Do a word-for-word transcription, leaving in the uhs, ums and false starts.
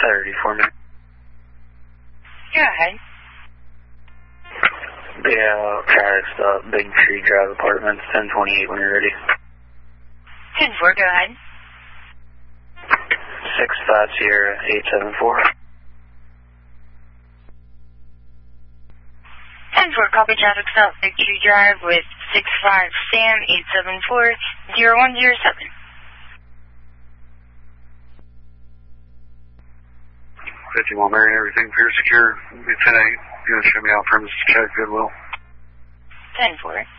thirty for me. Go ahead. Yeah, traffic stop, Big Tree Drive Apartments, ten twenty-eight when you're ready. ten four, go ahead. six five Sierra, eight seven four. ten four, copy traffic stop, Big Tree Drive with six five Sam, eight seven four, zero one zero seven. fifty-one Marion, everything appears secure. Be ten eight. You gonna show me out premises check, Goodwill. ten four.